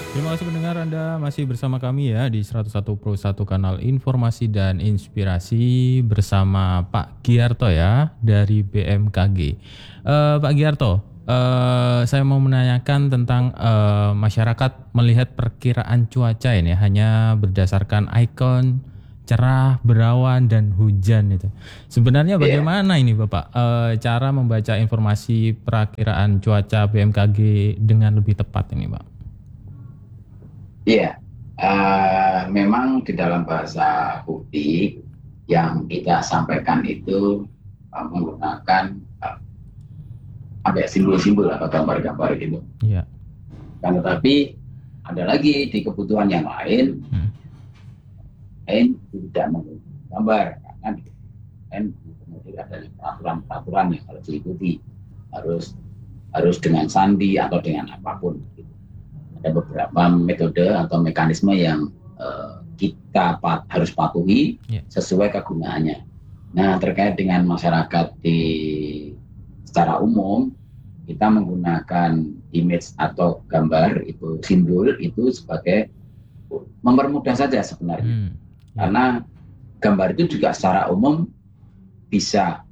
Terima kasih pendengar, Anda masih bersama kami ya di 101.1 Kanal Informasi dan Inspirasi bersama Pak Giarto ya dari BMKG. Pak Giarto, saya mau menanyakan tentang masyarakat melihat perkiraan cuaca ini hanya berdasarkan ikon cerah, berawan, dan hujan itu. Sebenarnya Iya, bagaimana ini Bapak cara membaca informasi perakiraan cuaca BMKG dengan lebih tepat ini Pak? iya. Memang di dalam bahasa publik yang kita sampaikan itu menggunakan ada simbol-simbol atau gambar-gambar gitu. Iya. Kan tetapi ada lagi di kebutuhan yang lain, Hmm. tidak menggunakan gambar karena kemudian ada peraturan-peraturan yang harus diikuti, harus harus dengan sandi atau dengan apapun. Gitu. Ada beberapa metode atau mekanisme yang kita harus patuhi Ya. sesuai kegunaannya. Nah, terkait dengan masyarakat secara umum, kita menggunakan image atau gambar itu simbol itu sebagai mempermudah saja sebenarnya. Ya. Karena gambar itu juga secara umum bisa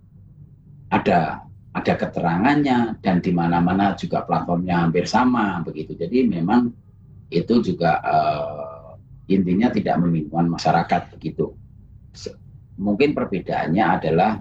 ada keterangannya dan di mana-mana juga platformnya hampir sama begitu. Jadi memang itu juga intinya tidak membingungkan masyarakat begitu. Mungkin perbedaannya adalah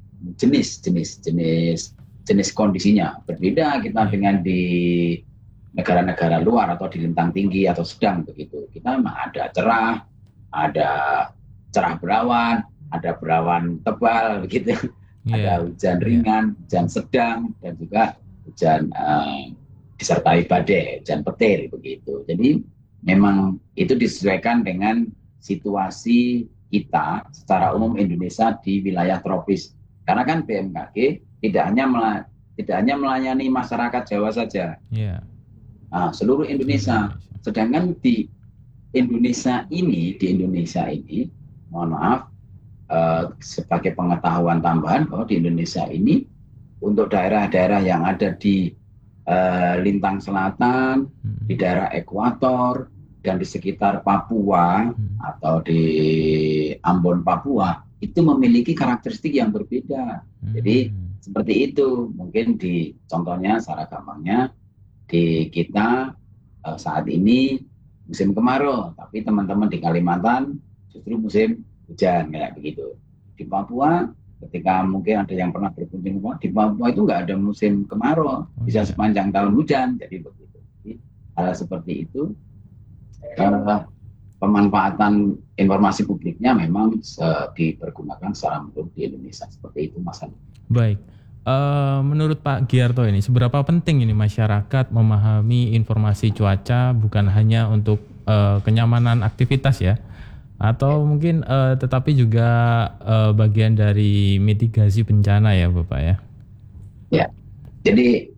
jenis kondisinya berbeda kita Ya. dengan di negara-negara luar atau di lintang tinggi atau sedang begitu. Kita memang ada cerah berawan, ada berawan tebal begitu, Ya. ada hujan Ya. ringan, hujan sedang, dan juga hujan disertai badai, hujan petir begitu. Jadi memang itu disesuaikan dengan situasi kita secara umum Indonesia di wilayah tropis. Karena kan BMKG tidak hanya melayani masyarakat Jawa saja, Ya. seluruh Seluruh Indonesia. Indonesia. Sedangkan di Indonesia ini, mohon maaf, sebagai pengetahuan tambahan bahwa di Indonesia ini untuk daerah-daerah yang ada di lintang selatan, di daerah ekuator, dan di sekitar Papua atau di Ambon Papua itu memiliki karakteristik yang berbeda. Jadi seperti itu mungkin di contohnya secara gampangnya di kita saat ini musim kemarau, tapi teman-teman di Kalimantan justru musim hujan kayak begitu. Di Papua ketika mungkin ada yang pernah berkunjung di Papua itu nggak ada musim kemarau, bisa Ya. sepanjang tahun hujan, jadi begitu. Jadi, hal seperti itu eh, pemanfaatan informasi publiknya memang dipergunakan secara menurut di Indonesia seperti itu Mas. Baik. Menurut Pak Giarto ini, seberapa penting ini masyarakat memahami informasi cuaca bukan hanya untuk kenyamanan aktivitas ya, atau mungkin tetapi juga bagian dari mitigasi bencana ya, Bapak ya? Ya, jadi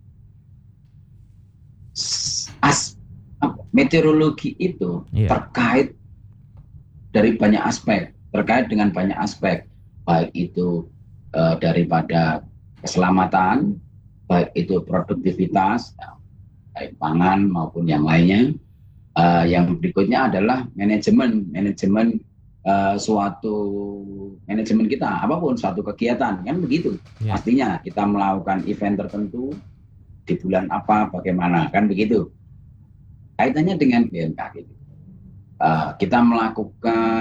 meteorologi itu Iya. terkait dengan banyak aspek, baik itu daripada keselamatan, baik itu produktivitas, baik pangan maupun yang lainnya. Yang berikutnya adalah manajemen suatu manajemen kita, apapun suatu kegiatan kan begitu. Iya. Pastinya kita melakukan event tertentu di bulan apa, bagaimana kan begitu. Kaitannya dengan BMKG. Kita melakukan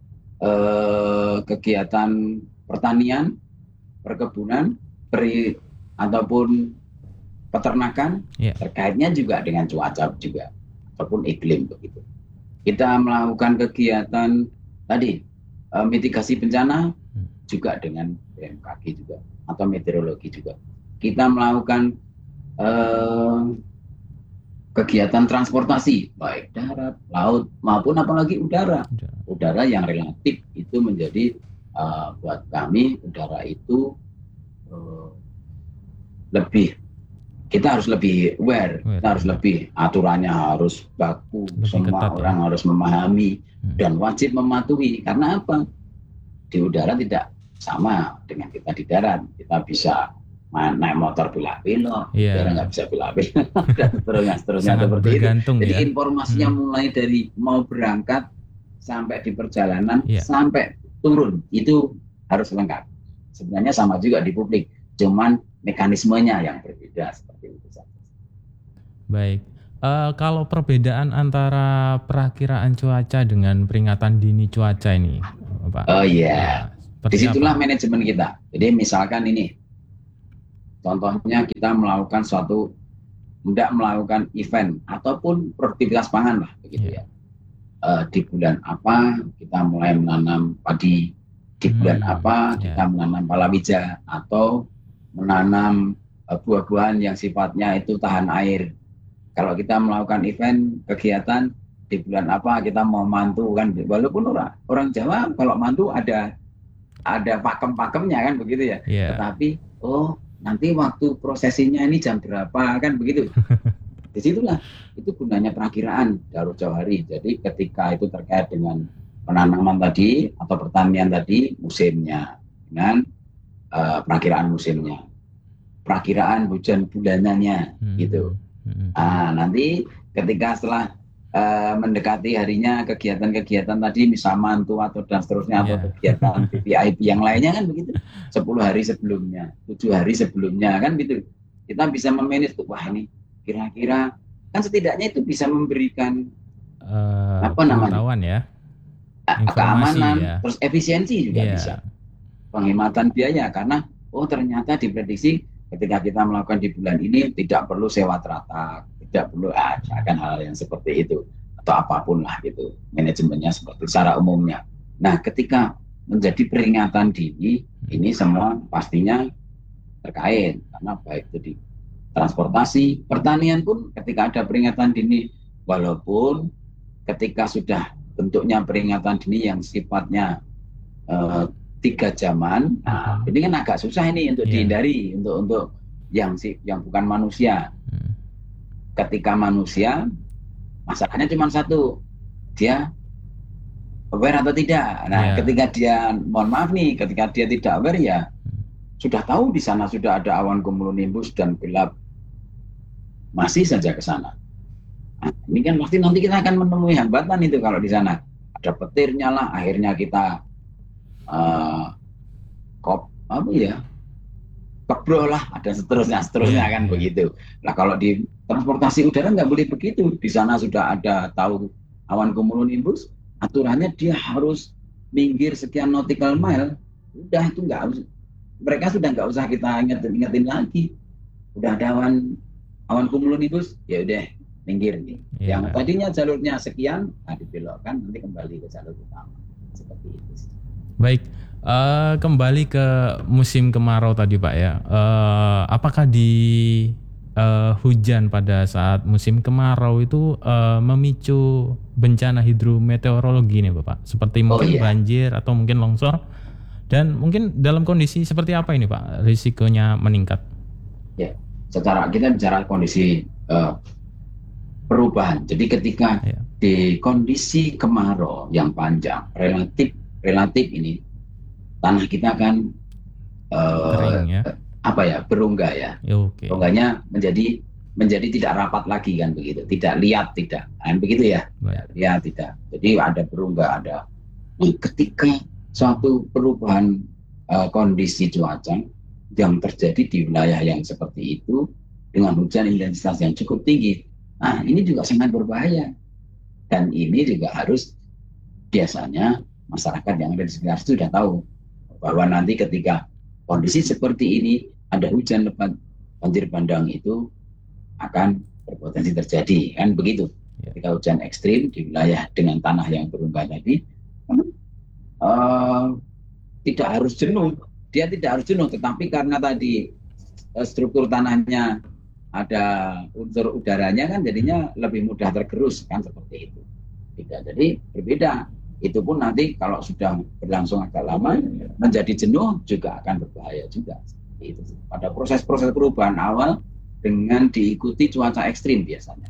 kegiatan pertanian, perkebunan, ataupun peternakan, Iya. terkaitnya juga dengan cuaca juga ataupun iklim begitu. Kita melakukan kegiatan tadi mitigasi bencana juga dengan BMKG juga atau meteorologi juga. Kita melakukan eh, kegiatan transportasi baik darat, laut maupun apalagi udara. Udah. Udara yang relatif itu menjadi buat kami udara itu uh, lebih kita harus lebih aware, kita harus lebih aturannya harus baku, Lebih semua ketat ya. orang harus memahami dan wajib mematuhi. Karena apa? Di udara tidak sama dengan kita di darat. Kita bisa naik motor belak-belok, Iya. sekarang nggak bisa belak-belok, dan seterusnya Sangat seperti itu. bergantung Jadi ya. informasinya Hmm. mulai dari mau berangkat sampai di perjalanan Iya. sampai turun itu harus lengkap. Sebenarnya sama juga di publik, cuman mekanismenya yang berbeda seperti itu saja. Baik. Kalau perbedaan antara perakiraan cuaca dengan peringatan dini cuaca ini, Pak, Oh iya, seperti disitulah apa? manajemen kita. Jadi misalkan ini, contohnya kita melakukan suatu, tidak melakukan event ataupun produktivitas pangan lah, begitu Iya. ya. Di bulan apa kita mulai menanam padi, di bulan apa Ya. kita menanam palawija atau menanam buah-buahan yang sifatnya itu tahan air. Kalau kita melakukan event kegiatan di bulan apa kita mau mantu kan, walaupun orang Jawa kalau mantu ada pakem-pakemnya kan begitu ya. Iya. Tetapi nanti waktu prosesinya ini jam berapa kan begitu. Disitulah itu gunanya perakiraan jauh-jauh hari. Jadi ketika itu terkait dengan penanaman tadi atau pertanian tadi, musimnya dengan perakiraan musimnya, perakiraan hujan bulanannya gitu. Nanti ketika setelah mendekati harinya kegiatan-kegiatan tadi misal mantu atau dan seterusnya atau kegiatan VIP yang lainnya kan begitu, 10 hari sebelumnya, 7 hari sebelumnya kan gitu, kita bisa memanage tuh, wah ini kira-kira kan setidaknya itu bisa memberikan pengetahuan ya, informasi keamanan ya, terus efisiensi juga bisa, penghematan biaya karena ternyata diprediksi ketika kita melakukan di bulan ini tidak perlu sewa teratak, tidak perlu akan hal yang seperti itu atau apapun lah gitu, manajemennya seperti secara umumnya. Nah ketika menjadi peringatan dini ini semua pastinya terkait karena baik itu di transportasi, pertanian pun ketika ada peringatan dini, walaupun ketika sudah bentuknya peringatan dini yang sifatnya 3 jaman, nah ini kan agak susah ini untuk dihindari untuk yang bukan manusia. Ketika manusia masalahnya cuma satu, dia aware atau tidak. Nah ketika dia, mohon maaf nih, ketika dia tidak aware ya sudah tahu di sana sudah ada awan cumulonimbus dan gelap, masih saja ke sana. Nah, ini kan pasti nanti kita akan menemui hambatan itu kalau di sana ada petirnya lah, akhirnya kita kebroh lah, ada seterusnya kan begitu. Nah kalau di transportasi udara nggak boleh begitu, di sana sudah ada tahu awan cumulonimbus, aturannya dia harus minggir sekian nautical mile, udah itu nggak harus, mereka sudah nggak usah kita ingetin lagi, udah ada awan cumulonimbus, ya udah minggir nih. Yang tadinya jalurnya sekian, dibelokkan nanti kembali ke jalur utama. Seperti itu. Baik, kembali ke musim kemarau tadi Pak ya. Apakah di hujan pada saat musim kemarau itu memicu bencana hidrometeorologi nih Bapak? Seperti mungkin banjir atau mungkin longsor? Dan mungkin dalam kondisi seperti apa ini Pak risikonya meningkat? Ya, secara kita bicara kondisi perubahan. Jadi ketika di kondisi kemarau yang panjang, relatif ini tanah kita kan berongga ya. Rongganya menjadi tidak rapat lagi kan begitu, tidak liat tidak, kan begitu ya. Liat tidak. Jadi ada berongga ada. Ketika suatu perubahan kondisi cuaca yang terjadi di wilayah yang seperti itu dengan hujan intensitas yang cukup tinggi, nah ini juga sangat berbahaya. Dan ini juga harus biasanya masyarakat yang ada di sekitar itu sudah tahu bahwa nanti ketika kondisi seperti ini ada hujan lebat, banjir bandang itu akan berpotensi terjadi kan begitu. Ketika hujan ekstrim di wilayah dengan tanah yang berongga tadi, tidak harus jenuh, dia tidak harus jenuh, tetapi karena tadi struktur tanahnya ada unsur udaranya kan jadinya lebih mudah tergerus kan seperti itu. Tidak, jadi berbeda. Itu pun nanti kalau sudah berlangsung agak lama menjadi jenuh juga akan berbahaya juga. Itu pada proses-proses perubahan awal dengan diikuti cuaca ekstrim biasanya.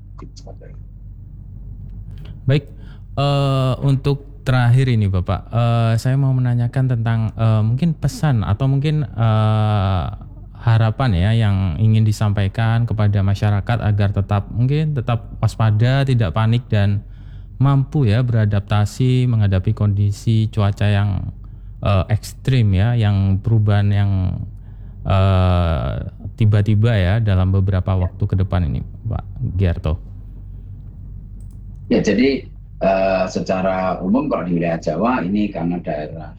Baik, untuk terakhir ini Bapak, saya mau menanyakan tentang mungkin pesan atau mungkin harapan ya yang ingin disampaikan kepada masyarakat agar tetap waspada, tidak panik dan mampu ya beradaptasi menghadapi kondisi cuaca yang ekstrim ya, yang perubahan yang tiba-tiba ya dalam beberapa waktu ke depan ini, Pak Giarto. Ya, jadi secara umum kalau di wilayah Jawa ini karena daerah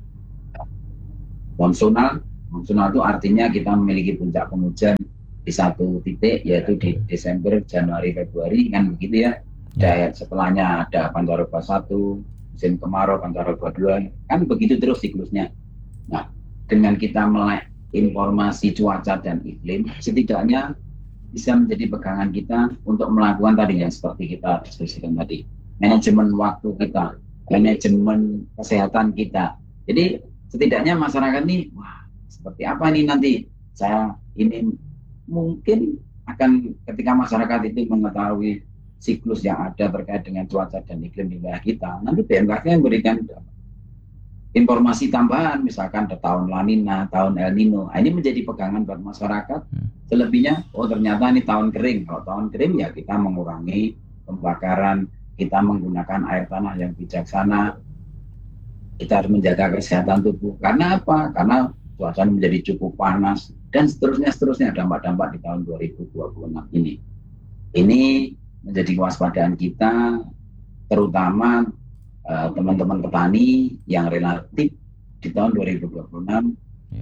monsonal itu artinya kita memiliki puncak penghujan di satu titik, yaitu di Desember, Januari, Februari, kan begitu ya. Dan setelahnya ada pancaroba 1, musim kemarau, pancaroba 2, kan begitu terus siklusnya. Nah, dengan kita melek informasi cuaca dan iklim, setidaknya bisa menjadi pegangan kita untuk melakukan tadi yang seperti kita diskusikan tadi, manajemen waktu kita, manajemen kesehatan kita. Jadi setidaknya masyarakat ini, wah, seperti apa ini nanti? Saya ini mungkin akan ketika masyarakat itu mengetahui siklus yang ada terkait dengan cuaca dan iklim di wilayah kita, nanti BMKG memberikan informasi tambahan, misalkan ada tahun La Nina, tahun El Nino. Nah, ini menjadi pegangan buat masyarakat. Selebihnya, oh ternyata ini tahun kering. Kalau tahun kering ya kita mengurangi pembakaran, kita menggunakan air tanah yang bijaksana, kita harus menjaga kesehatan tubuh. Karena apa? Karena cuaca menjadi cukup panas dan seterusnya dampak-dampak di tahun 2026 ini. Ini menjadi kewaspadaan kita, terutama teman-teman petani yang relatif di tahun 2026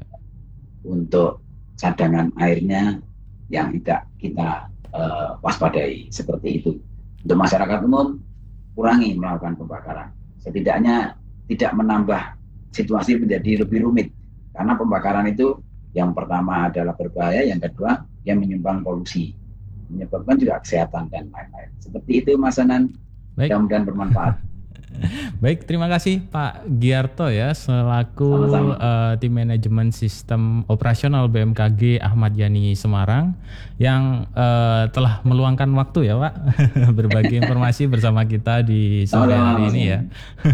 untuk cadangan airnya yang tidak kita waspadai seperti itu. Untuk masyarakat umum, kurangi melakukan pembakaran. Setidaknya tidak menambah situasi menjadi lebih rumit. Karena pembakaran itu yang pertama adalah berbahaya, yang kedua yang menyumbang polusi, menyebabkan juga kesehatan dan lain-lain. Seperti itu Mas Anan, mudah-mudahan bermanfaat. Baik, terima kasih Pak Giarto ya selaku tim manajemen sistem operasional BMKG Ahmad Yani Semarang yang telah meluangkan waktu ya Pak berbagi informasi bersama kita di sore hari ini ya.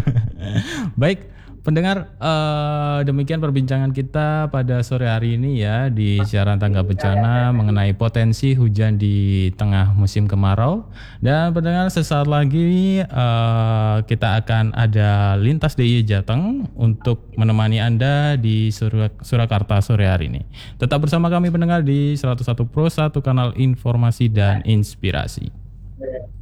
Baik, pendengar, demikian perbincangan kita pada sore hari ini ya di siaran Tangga Bencana mengenai potensi hujan di tengah musim kemarau. Dan pendengar, sesaat lagi kita akan ada Lintas DIY Jateng untuk menemani Anda di Surakarta sore hari ini. Tetap bersama kami pendengar di 101 Pro 1 kanal informasi dan inspirasi.